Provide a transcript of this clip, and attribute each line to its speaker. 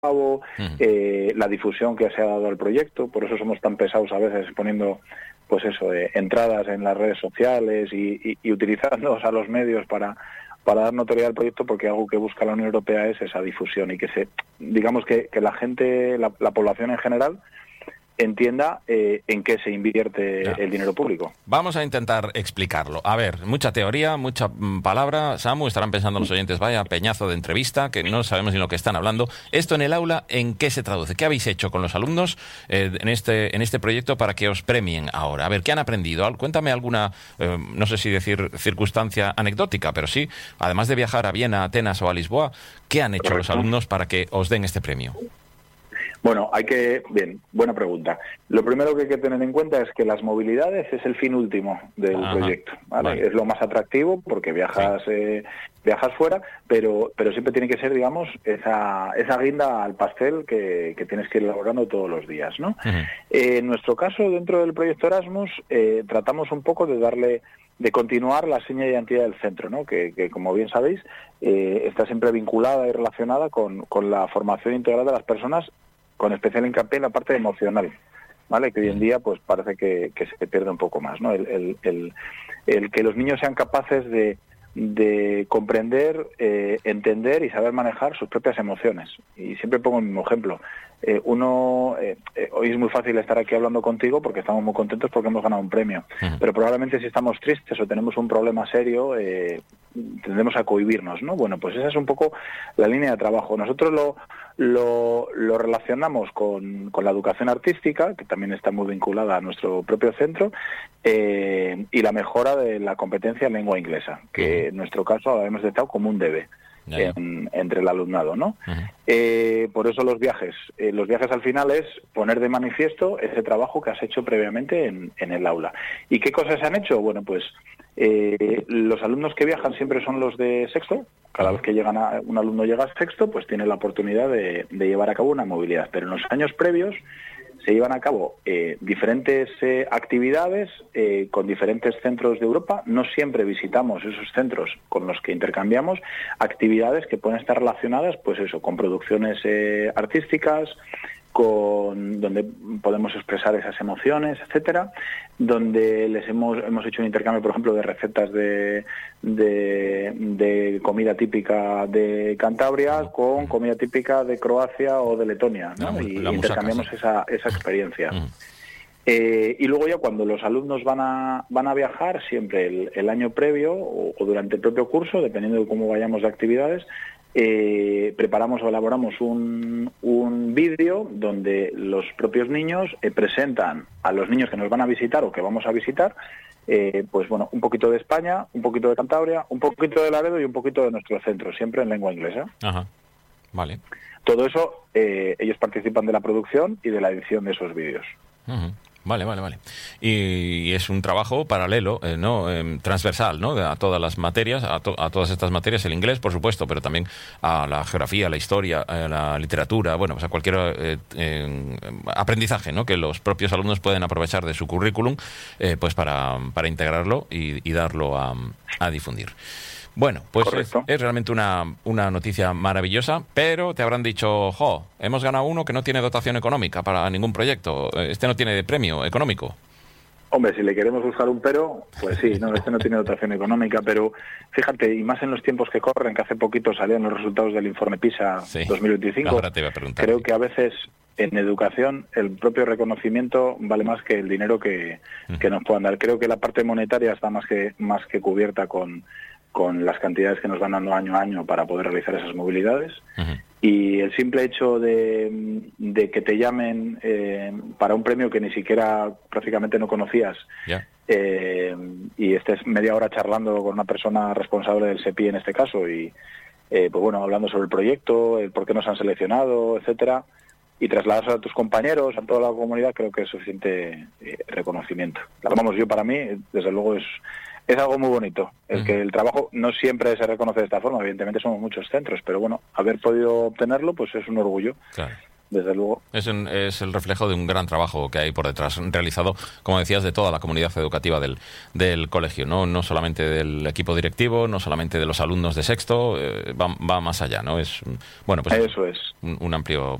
Speaker 1: cabo, la difusión que se ha dado al proyecto. Por eso somos tan pesados a veces poniendo pues eso, entradas en las redes sociales y utilizando a los medios para dar notoriedad al proyecto, porque algo que busca la Unión Europea es esa difusión y que digamos que la gente, la población en general, entienda en qué se invierte el dinero público.
Speaker 2: Vamos a intentar explicarlo. A ver, mucha teoría, mucha palabra. Samu, estarán pensando los oyentes, vaya peñazo de entrevista, que no sabemos ni lo que están hablando. Esto en el aula, ¿en qué se traduce? ¿Qué habéis hecho con los alumnos en este proyecto para que os premien ahora? A ver, ¿qué han aprendido? Cuéntame alguna, no sé si decir circunstancia anecdótica, pero sí, además de viajar a Viena, Atenas o a Lisboa, ¿qué han hecho los alumnos para que os den este premio?
Speaker 1: Bueno, buena pregunta. Lo primero que hay que tener en cuenta es que las movilidades es el fin último del proyecto, ¿vale? Vale. Es lo más atractivo porque viajas fuera, pero siempre tiene que ser, digamos, esa guinda al pastel que tienes que ir elaborando todos los días, ¿no? En nuestro caso, dentro del proyecto Erasmus, tratamos un poco de continuar la seña de identidad del centro, ¿no? Que como bien sabéis, está siempre vinculada y relacionada con la formación integral de las personas, con especial hincapié en la parte emocional, ¿vale? Que hoy en día pues parece que se pierde un poco más, ¿no? El que los niños sean capaces de comprender, entender y saber manejar sus propias emociones. Y siempre pongo el mismo ejemplo. Hoy es muy fácil estar aquí hablando contigo porque estamos muy contentos porque hemos ganado un premio. Pero probablemente si estamos tristes o tenemos un problema serio, tendemos a cohibirnos, ¿no? Bueno, pues esa es un poco la línea de trabajo. Nosotros lo relacionamos con la educación artística, que también está muy vinculada a nuestro propio centro, y la mejora de la competencia en lengua inglesa, que en nuestro caso lo hemos detectado como un debe entre el alumnado, ¿no? Por eso los viajes al final es poner de manifiesto ese trabajo que has hecho previamente en el aula. ¿Y qué cosas se han hecho? Bueno, pues los alumnos que viajan siempre son los de sexto. Cada vez que un alumno llega a sexto, pues tiene la oportunidad de llevar a cabo una movilidad. Pero en los años previos se llevan a cabo diferentes actividades con diferentes centros de Europa. No siempre visitamos esos centros con los que intercambiamos, actividades que pueden estar relacionadas, pues eso, con producciones artísticas, donde podemos expresar esas emociones, etcétera, donde les hemos hecho un intercambio, por ejemplo, de recetas de comida típica de Cantabria con comida típica de Croacia o de Letonia, ¿no? Y intercambiamos esa experiencia. Y luego ya cuando los alumnos van a viajar, siempre el año previo o durante el propio curso, dependiendo de cómo vayamos de actividades, preparamos o elaboramos un vídeo donde los propios niños presentan a los niños que nos van a visitar o que vamos a visitar, pues bueno, un poquito de España, un poquito de Cantabria, un poquito de Laredo y un poquito de nuestro centro, siempre en lengua inglesa.
Speaker 2: Ajá, vale. Todo
Speaker 1: eso, ellos participan de la producción y de la edición de esos vídeos.
Speaker 2: Vale. Y es un trabajo paralelo, ¿no? Transversal, ¿no? A todas las materias, a todas estas materias, el inglés, por supuesto, pero también a la geografía, a la historia, a la literatura, bueno, pues a cualquier aprendizaje, ¿no? Que los propios alumnos pueden aprovechar de su currículum, pues para integrarlo y darlo a difundir. Bueno, pues es realmente una noticia maravillosa, pero te habrán dicho, hemos ganado uno que no tiene dotación económica para ningún proyecto, este no tiene premio económico.
Speaker 1: Hombre, si le queremos buscar un pero, pues sí, no, este no tiene dotación económica, pero fíjate, y más en los tiempos que corren, que hace poquito salían los resultados del informe PISA 2025,
Speaker 2: ahora te iba a preguntar.
Speaker 1: Creo que a veces en educación el propio reconocimiento vale más que el dinero que nos puedan dar. Creo que la parte monetaria está más que cubierta con las cantidades que nos van dando año a año para poder realizar esas movilidades. Y el simple hecho de que te llamen para un premio que ni siquiera prácticamente no conocías, y estés media hora charlando con una persona responsable del SEPI en este caso, y pues bueno, hablando sobre el proyecto, el por qué nos han seleccionado, etcétera, y trasladas a tus compañeros, a toda la comunidad, creo que es suficiente reconocimiento. Vamos, yo para mí, desde luego, es algo muy bonito. Que el trabajo no siempre se reconoce de esta forma, evidentemente somos muchos centros, pero bueno, haber podido obtenerlo, pues es un orgullo.
Speaker 2: Claro.
Speaker 1: desde luego.
Speaker 2: Es el reflejo de un gran trabajo que hay por detrás, realizado, como decías, de toda la comunidad educativa del colegio, no solamente del equipo directivo, no solamente de los alumnos de sexto, va más allá, ¿no? Es, bueno, pues
Speaker 1: eso es
Speaker 2: un amplio